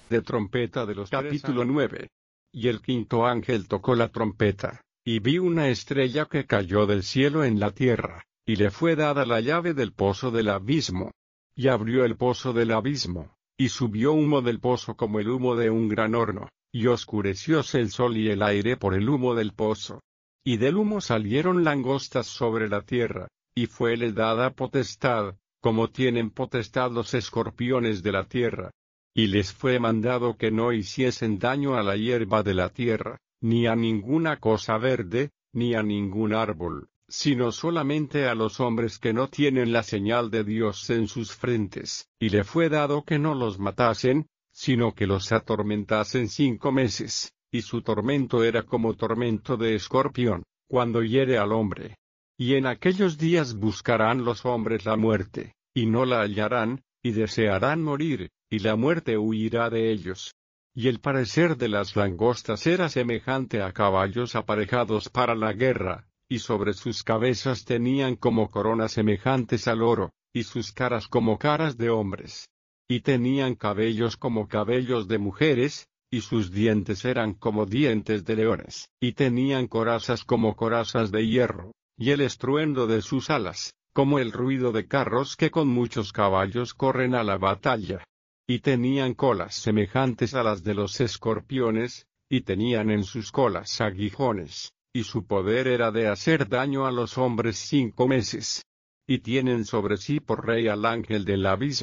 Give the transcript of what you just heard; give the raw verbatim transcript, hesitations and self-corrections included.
de trompeta de los capítulo nueve. Y el quinto ángel tocó la trompeta, y vi una estrella que cayó del cielo en la tierra, y le fue dada la llave del pozo del abismo. Y abrió el pozo del abismo, y subió humo del pozo como el humo de un gran horno, y oscurecióse el sol y el aire por el humo del pozo. Y del humo salieron langostas sobre la tierra, y fuele dada potestad, como tienen potestad los escorpiones de la tierra. Y les fue mandado que no hiciesen daño a la hierba de la tierra, ni a ninguna cosa verde, ni a ningún árbol, sino solamente a los hombres que no tienen la señal de Dios en sus frentes, y le fue dado que no los matasen, sino que los atormentasen cinco meses, y su tormento era como tormento de escorpión, cuando hiere al hombre. Y en aquellos días buscarán los hombres la muerte, y no la hallarán, y desearán morir, y la muerte huirá de ellos. Y el parecer de las langostas era semejante a caballos aparejados para la guerra, y sobre sus cabezas tenían como coronas semejantes al oro, y sus caras como caras de hombres. Y tenían cabellos como cabellos de mujeres, y sus dientes eran como dientes de leones, y tenían corazas como corazas de hierro, y el estruendo de sus alas, como el ruido de carros que con muchos caballos corren a la batalla. Y tenían colas semejantes a las de los escorpiones, y tenían en sus colas aguijones, y su poder era de hacer daño a los hombres cinco meses. Y tienen sobre sí por rey al ángel del abismo.